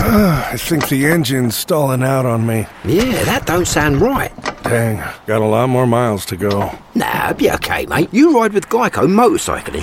I think the engine's stalling out on me. Yeah, that don't sound right. Dang, got a lot more miles to go. Nah, be okay, mate. You ride with Geico Motorcycle